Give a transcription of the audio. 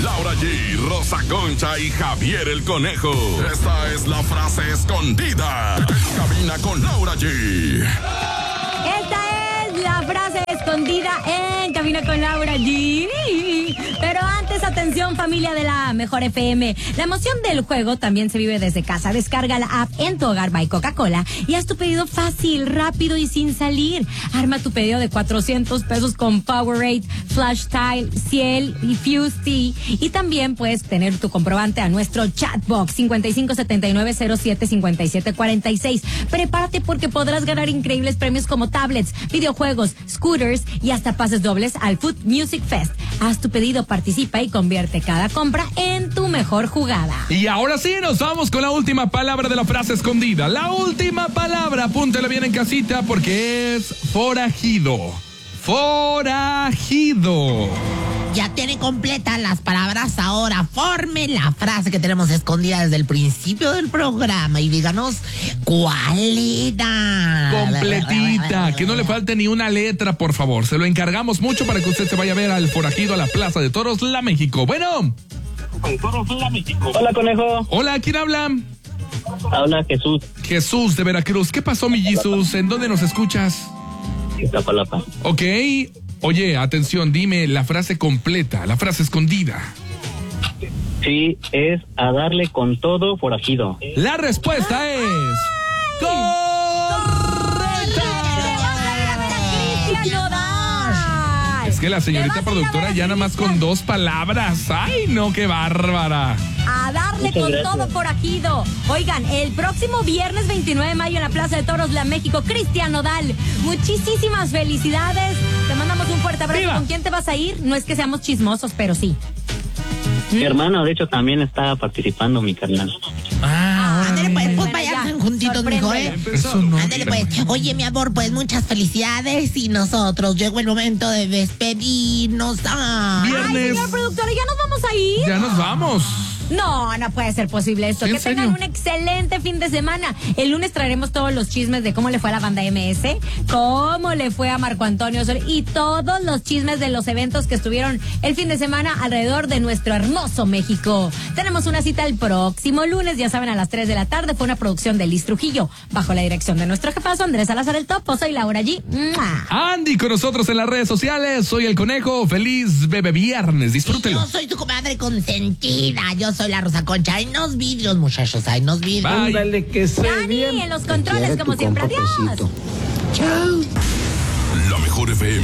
Laura G, Rosa Concha y Javier el Conejo. Esta es la frase escondida en Cabina con Laura G. Esta es la frase escondida en Cabina con Laura G. Pero antes, atención familia de la Mejor FM. La emoción del juego también se vive desde casa. Descarga la app En Tu Hogar by Coca-Cola y haz tu pedido fácil, rápido y sin salir. Arma tu pedido de $400 con Powerade, Flash Tile, Ciel y Fuse Tea. Y también puedes tener tu comprobante a nuestro chatbox 5579075746. Prepárate porque podrás ganar increíbles premios como tablets, videojuegos, scooters y hasta pases dobles al Food Music Fest. Haz tu pedido, participa y convierte cada compra en tu mejor jugada. Y ahora sí, nos vamos con la última palabra de la frase escondida. La última palabra, apúntela bien en casita porque es forajido. Forajido. Ya tiene completas las palabras, ahora forme la frase que tenemos escondida desde el principio del programa y díganos cuál era. Completita, que no le falte ni una letra, por favor. Se lo encargamos mucho para que usted se vaya a ver al forajido a la Plaza de Toros, La México. Bueno. Hola, Conejo. Hola, ¿quién habla? Habla Jesús. Jesús de Veracruz. ¿Qué pasó, mi Jesús? ¿En dónde nos escuchas? Iztapalapa. Ok. Oye, atención, dime la frase completa, la frase escondida. Sí, es a darle con todo forajido. La respuesta es... Es que la señorita productora ya nada más con 2 palabras. ¡Ay, no, qué bárbara! A darle Muchas con gracias. todo forajido. Oigan, el próximo viernes 29 de mayo en la Plaza de Toros, La México, Cristian Nodal. Muchísimas felicidades. Te mandamos un fuerte abrazo. ¡Viva! ¿Con quién te vas a ir? No es que seamos chismosos, pero sí. Mi hermano, de hecho, también está participando, mi carnal. Ándale, pues Bueno, vayan ya, juntitos, mijo, Eso no. Ándale, pues. Oye, mi amor, pues muchas felicidades y nosotros llegó el momento de despedirnos. Viernes. Ay, señor productor, ¿ya nos vamos a ir? Ya nos vamos. No, no puede ser posible esto. ¿En Que tengan serio? un excelente fin de semana. El lunes traeremos todos los chismes de cómo le fue a la banda MS, cómo le fue a Marco Antonio Sol y todos los chismes de los eventos que estuvieron el fin de semana alrededor de nuestro hermoso México. Tenemos una cita el próximo lunes, ya saben, a las 3 de la tarde. Fue una producción de Liz Trujillo, bajo la dirección de nuestro jefazo Andrés Salazar el Topo. Soy Laura G. ¡Mua! Andy con nosotros en las redes sociales. Soy el Conejo. Feliz bebé viernes. Disfrútelo. Yo soy tu comadre consentida. Yo soy la Rosa Concha. Hay nos vidrios, muchachos. Hay nos vidrios. Bye. Ándale, que se Dani, en los controles, como siempre. Adiós. Chao. La Mejor FM.